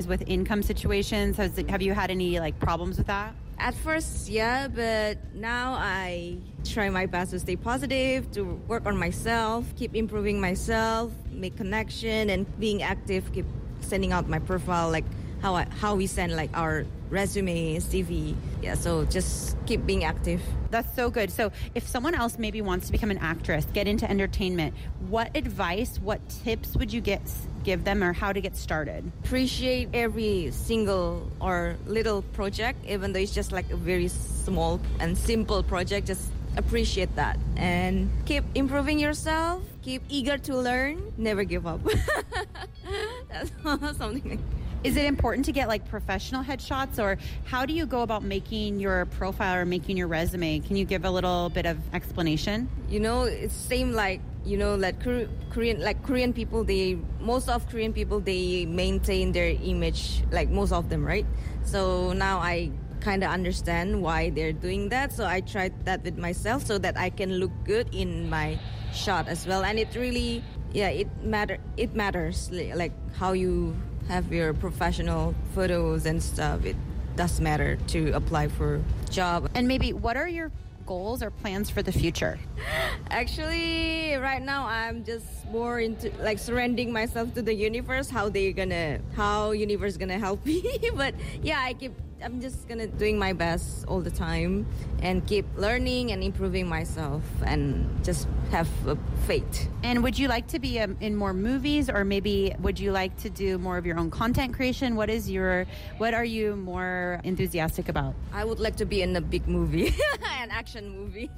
with income situations? Have you had any like problems with that? At first, yeah, but now I try my best to stay positive, to work on myself, keep improving myself, make connection, and being active, keep sending out my profile, like how we send like our resume, CV. Yeah, so just keep being active. That's so good. So if someone else maybe wants to become an actress, get into entertainment, what advice, what tips would you give them, or how to get started? Appreciate every single or little project, even though it's just like a very small and simple project. Just appreciate that and keep improving yourself. Keep eager to learn. Never give up. That's something. Is it important to get like professional headshots, or how do you go about making your profile or making your resume? Can you give a little bit of explanation? It's same like, like Korean people, most of Korean people, they maintain their image, like most of them, right? So now I kind of understand why they're doing that. So I tried that with myself so that I can look good in my shot as well. And it really, it matters, like how you have your professional photos and stuff. It does matter to apply for job. And maybe what are your goals or plans for the future? Actually, right now I'm just more into like surrendering myself to the universe, how universe gonna help me. But yeah, I'm just gonna doing my best all the time and keep learning and improving myself and just have faith. And would you like to be in more movies, or maybe would you like to do more of your own content creation? What are you more enthusiastic about? I would like to be in a big movie, an action movie.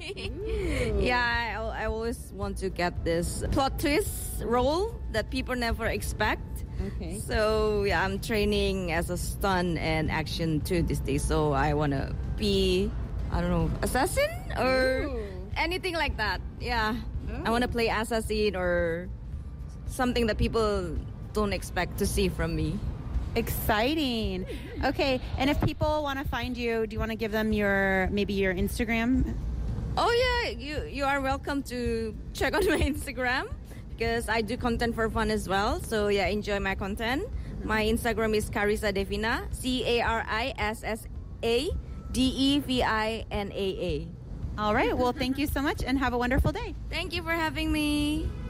Yeah, I always want to get this plot twist role that people never expect. Okay. So yeah, I'm training as a stunt and action too this day. So I want to be, I don't know, assassin or anything like that. Yeah. I want to play assassin or something that people don't expect to see from me. Exciting. Okay. And if people want to find you, do you want to give them your Instagram? Oh yeah, you are welcome to check out my Instagram, because I do content for fun as well. So yeah, enjoy my content. My Instagram is Carissa Devina, CarissADEVINAA. All right. Well, thank you so much and have a wonderful day. Thank you for having me.